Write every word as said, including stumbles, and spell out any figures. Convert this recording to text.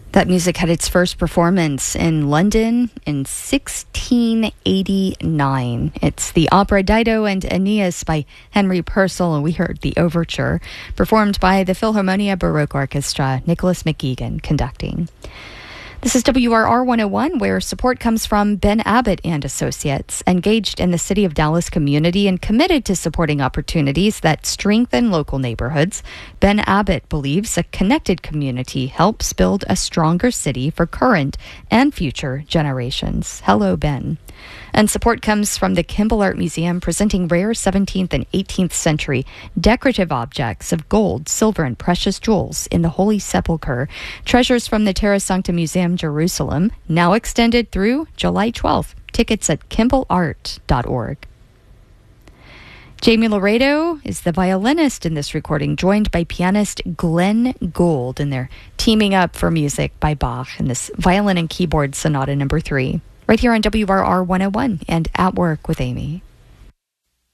That music had its first performance in London in sixteen eighty-nine. It's the opera Dido and Aeneas by Henry Purcell, and we heard the overture performed by the Philharmonia Baroque Orchestra, Nicholas McGeegan conducting. This is W R R one oh one, where support comes from Ben Abbott and Associates, engaged in the City of Dallas community and committed to supporting opportunities that strengthen local neighborhoods. Ben Abbott believes a connected community helps build a stronger city for current and future generations. Hello, Ben. And support comes from the Kimball Art Museum, presenting rare seventeenth and eighteenth century decorative objects of gold, silver, and precious jewels in the Holy Sepulchre. Treasures from the Terra Sancta Museum, Jerusalem, now extended through July twelfth. Tickets at kimball art dot org. Jamie Laredo is the violinist in this recording, joined by pianist Glenn Gould, and they're teaming up for music by Bach in this violin and keyboard sonata number three. Right here on W R R one oh one and At Work with Amy.